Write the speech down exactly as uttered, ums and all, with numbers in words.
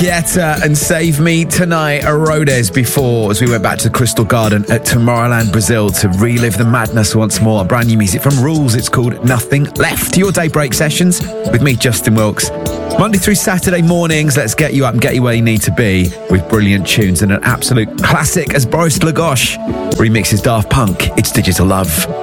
Guetta and Save Me Tonight, Arodes before, as we went back to the Crystal Garden at Tomorrowland, Brazil to relive the madness once more. Brand new music from Rules, it's called Nothing Left. Your Daybreak Sessions with me, Justin Wilkes. Monday through Saturday mornings, let's get you up and get you where you need to be with brilliant tunes and an absolute classic as Boris Lagoche remixes Daft Punk, It's Digital Love.